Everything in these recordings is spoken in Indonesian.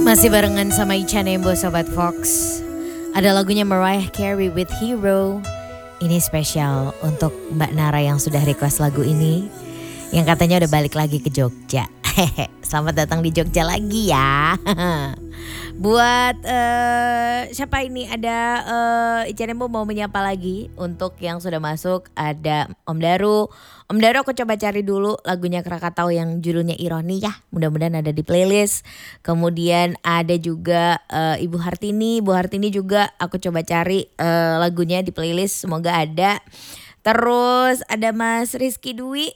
Masih barengan sama Ica Nembo Sobat Fox. Ada lagunya Mariah Carey with Hero. Ini spesial untuk Mbak Nara yang sudah request lagu ini, yang katanya udah balik lagi ke Jogja. Selamat datang di Jogja lagi ya. Buat siapa ini, ada Ica Nembo mau menyapa lagi. Untuk yang sudah masuk ada Om Daru. Om Daru aku coba cari dulu lagunya Krakatau yang judulnya Ironi ya. Mudah-mudahan ada di playlist. Kemudian ada juga Ibu Hartini. Ibu Hartini juga aku coba cari lagunya di playlist. Semoga ada. Terus ada Mas Rizky Dwi.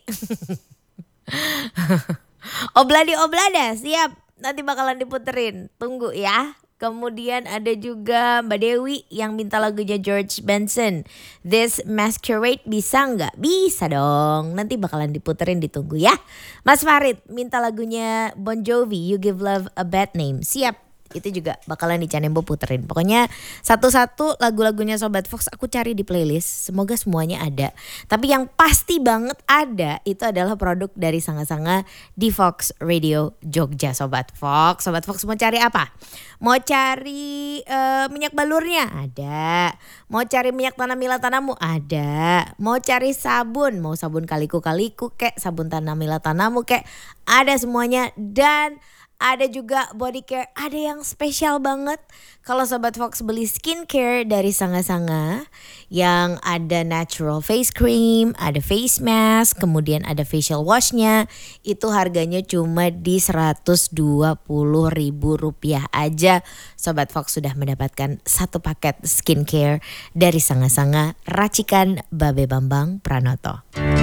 Obladi Oblada siap. Nanti bakalan diputerin. Tunggu ya. Kemudian ada juga Mbak Dewi yang minta lagunya George Benson. This Masquerade bisa nggak? Bisa dong. Nanti bakalan diputerin, ditunggu ya. Mas Farid minta lagunya Bon Jovi, You Give Love a Bad Name. Siap. Itu juga bakalan Ica Nembo puterin. Pokoknya satu-satu lagu-lagunya Sobat Fox aku cari di playlist. Semoga semuanya ada. Tapi yang pasti banget ada itu adalah produk dari Sanga-Sanga di Fox Radio Jogja Sobat Fox. Sobat Fox mau cari apa? Mau cari minyak balurnya? Ada. Mau cari minyak tanah mila tanahmu? Ada. Mau cari sabun? Mau sabun kaliku-kaliku kek, sabun tanah mila tanahmu kek, ada semuanya. Dan ada juga body care, ada yang spesial banget. Kalau Sobat Fox beli skincare dari Sanga-Sanga yang ada natural face cream, ada face mask, kemudian ada facial washnya, itu harganya cuma di Rp120.000 aja. Sobat Fox sudah mendapatkan satu paket skincare dari Sanga-Sanga racikan Babe Bambang Pranoto.